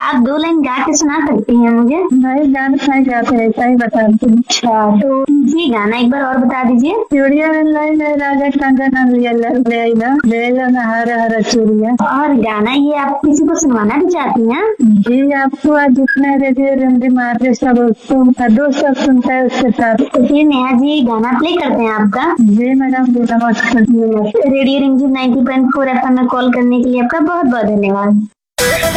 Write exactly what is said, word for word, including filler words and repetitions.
आप दो लाइन गा के सुना सकती हैं मुझे? नहीं गाना नहीं गाते, ऐसा ही बताती हूँ। अच्छा, तो जी गाना एक बार और बता दीजिए। चूड़िया में लाई में राजा कंगन लिया ले ले ना हरा हरा चूड़िया। और गाना ये आप किसी को सुनवाना भी चाहती हैं? जी, आपको आज जितने रेडियो रंडी मारते सब दोस्त सब सुनता है उसके साथ। तो फिर नेहा जी गाना प्ले करते हैं आपका। जी मैडम, जी नमस्कार। रेडियो रिमझिम ninety point four F M में कॉल करने के लिए आपका बहुत बहुत धन्यवाद।